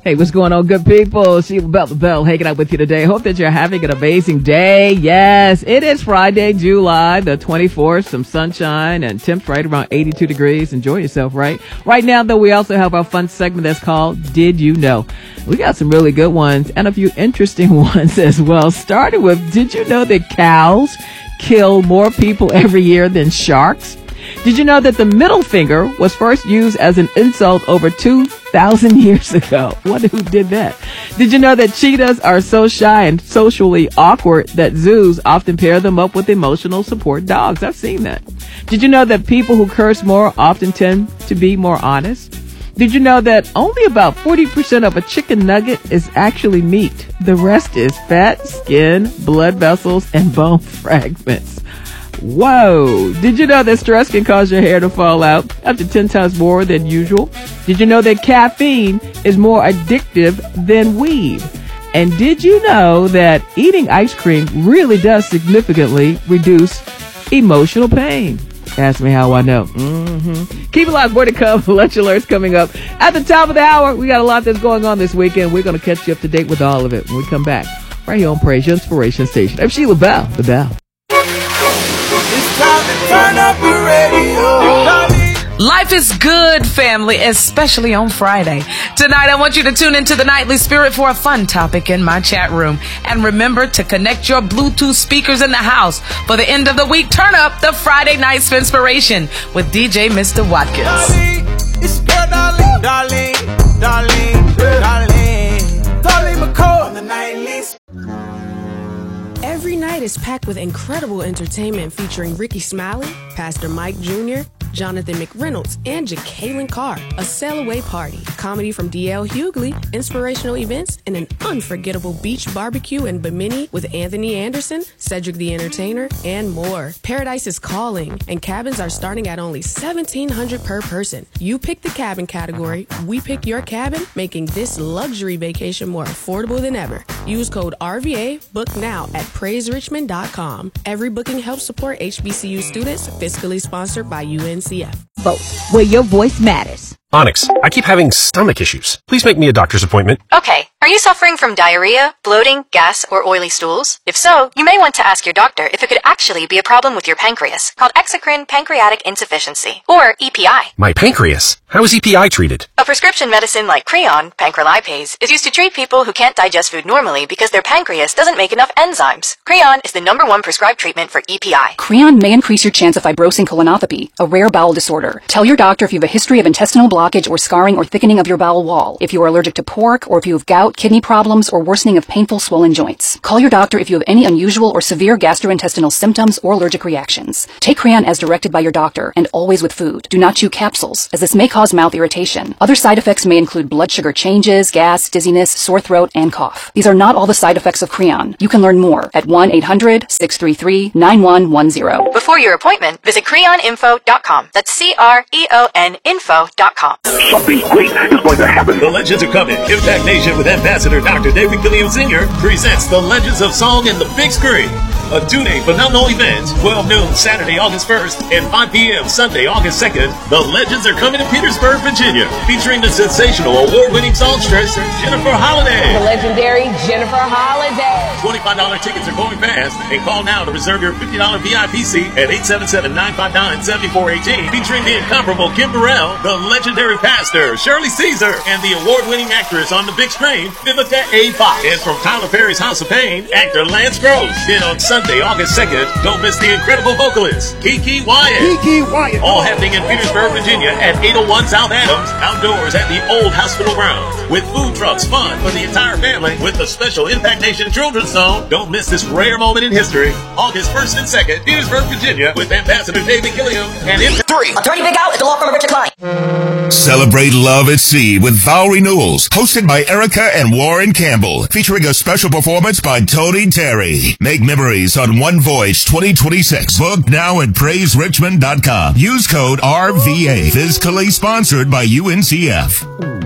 Hey, what's going on, good people? Sheila Bell, the Bell, hanging out with you today. Hope that you're having an amazing day. Yes, it is Friday, July the 24th. Some sunshine and temps right around 82 degrees. Enjoy yourself, right? Right now, though, we also have our fun segment that's called Did You Know? We got some really good ones and a few interesting ones as well. Starting with, did you know that cows kill more people every year than sharks? Did you know that the middle finger was first used as an insult over 2,000 years ago? Wonder who did that. Did you know that cheetahs are so shy and socially awkward that zoos often pair them up with emotional support dogs? I've seen that. Did you know that people who curse more often tend to be more honest? Did you know that only about 40% of a chicken nugget is actually meat? The rest is fat, skin, blood vessels, and bone fragments. Whoa. Did you know that stress can cause your hair to fall out up to 10 times more than usual? Did you know that caffeine is more addictive than weed? And did you know that eating ice cream really does significantly reduce emotional pain? Ask me how I know. Keep it locked. More to come. Lunch alerts coming up at the top of the hour. We got a lot that's going on this weekend. We're going to catch you up to date with all of it when we come back right here on Praise Your Inspiration Station. I'm Sheila Bell, the Bell. Turn up the radio. Life is good, family, especially on Friday. Tonight, I want you to tune into the Nightly Spirit for a fun topic in my chat room. And remember to connect your Bluetooth speakers in the house for the end of the week. Turn up the Friday Night Spinspiration with DJ Mr. Watkins. It's girl, darling McCall on the Nightly Spirit. Every night is packed with incredible entertainment featuring Ricky Smiley, Pastor Mike Jr., Jonathan McReynolds, and Jacqueline Carr. A sail-away party, comedy from D.L. Hughley, inspirational events, and an unforgettable beach barbecue in Bimini with Anthony Anderson, Cedric the Entertainer, and more. Paradise is calling, and cabins are starting at only $1,700 per person. You pick the cabin category, we pick your cabin, making this luxury vacation more affordable than ever. Use code RVA, book now at PraiseRichmond.com. Every booking helps support HBCU students, fiscally sponsored by UNCF. Vote where your voice matters. Onyx, I keep having stomach issues. Please make me a doctor's appointment. Okay. Are you suffering from diarrhea, bloating, gas, or oily stools? If so, you may want to ask your doctor if it could actually be a problem with your pancreas, called exocrine pancreatic insufficiency, or EPI. My pancreas? How is EPI treated? A prescription medicine like Creon, pancrelipase, is used to treat people who can't digest food normally because their pancreas doesn't make enough enzymes. Creon is the #1 prescribed treatment for EPI. Creon may increase your chance of fibrosing colonopathy, a rare bowel disorder. Tell your doctor if you have a history of intestinal blockage or scarring or thickening of your bowel wall, if you are allergic to pork, or if you have gout, kidney problems, or worsening of painful swollen joints. Call your doctor if you have any unusual or severe gastrointestinal symptoms or allergic reactions. Take Creon as directed by your doctor, and always with food. Do not chew capsules, as this may cause mouth irritation. Other side effects may include blood sugar changes, gas, dizziness, sore throat, and cough. These are not all the side effects of Creon. You can learn more at 1-800-633-9110. Before your appointment, visit creoninfo.com. That's CREON info.com. Something great is going to happen. The legends are coming. Impact Nation with Ambassador Dr. David Gilliam Sr. presents The Legends of Song in the Big Screen. A two-day phenomenal event, 12 noon Saturday, August 1st, and 5 p.m. Sunday, August 2nd. The Legends are coming to Petersburg, Virginia, featuring the sensational award-winning songstress, Jennifer Holliday. The legendary Jennifer Holliday. $25 tickets are going fast, and call now to reserve your $50 VIP seat at 877-959-7418. Featuring the incomparable Kim Burrell, the legendary pastor, Shirley Caesar, and the award-winning actress on the big screen, Vivica A. Fox. And from Tyler Perry's House of Pain, actor Lance Gross. Then on Sunday, August 2nd, don't miss the incredible vocalist, Kiki Wyatt. All happening in Petersburg, Virginia at 801 South Adams, outdoors at the old hospital grounds. With food trucks, fun for the entire family, with the special Impact Nation Children's Zone. Don't miss this rare moment in history. August 1st and 2nd, Petersburg, Virginia, with Ambassador David Gilliam and Impact. 3. Attorney Big Al at the law firm of Richard Klein. Celebrate Love at Sea with Vow Renewals, hosted by Erica and Warren Campbell, featuring a special performance by Tony Terry. Make memories on One Voice 2026. Book now at PraiseRichmond.com. Use code RVA. Fiscally sponsored by UNCF.